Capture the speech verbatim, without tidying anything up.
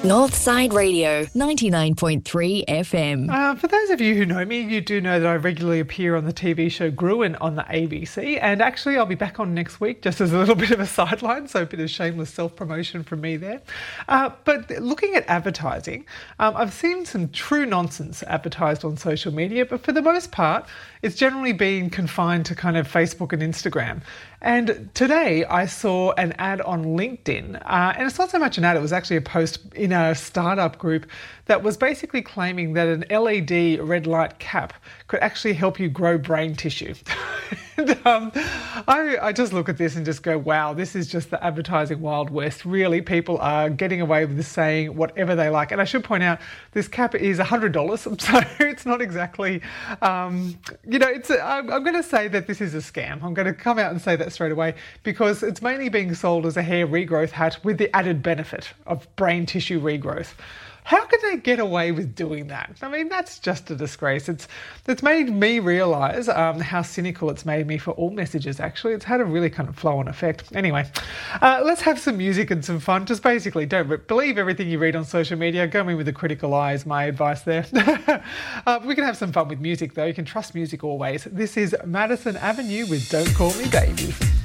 Northside Radio, ninety-nine point three F M. Uh, for those of you who know me, you do know that I regularly appear on the T V show Gruen on the A B C, and actually I'll be back on next week, just as a little bit of a sideline, so a bit of shameless self-promotion from me there. Uh, but looking at advertising, um, I've seen some true nonsense advertised on social media, but for the most part, it's generally been confined to kind of Facebook and Instagram. And today I saw an ad on LinkedIn, uh, and it's not so much an ad, it was actually a post in a startup group that was basically claiming that an L E D red light cap could actually help you grow brain tissue. and, um, I, I just look at this and just go, wow, this is just the advertising Wild West. Really, people are getting away with saying whatever they like. And I should point out, this cap is one hundred dollars, so it's not exactly, um, you know, it's. A, I'm, I'm going to say that this is a scam. I'm going to come out and say that straight away because it's mainly being sold as a hair regrowth hat with the added benefit of brain tissue regrowth. How can they get away with doing that? I mean, that's just a disgrace. It's it's made me realise um, how cynical it's made me for all messages, actually. It's had a really kind of flow-on effect. Anyway, uh, let's have some music and some fun. Just basically don't re- believe everything you read on social media. Go in with a critical eye is my advice there. uh, we can have some fun with music, though. You can trust music always. This is Madison Avenue with Don't Call Me Baby.